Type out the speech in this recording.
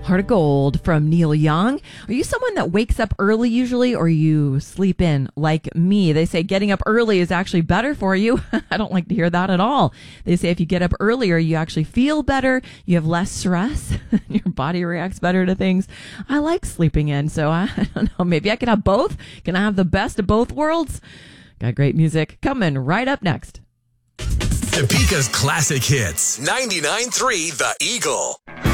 Heart of Gold from Neil Young. Are you someone that wakes up early usually, or you sleep in like me? They say getting up early is actually better for you. I don't like to hear that at all. They say if you get up earlier, you actually feel better. You have less stress. Your body reacts better to things. I like sleeping in, so I don't know. Maybe I can have both. Can I have the best of both worlds? Got great music coming right up next. Topeka's classic hits. 99.3 The Eagle.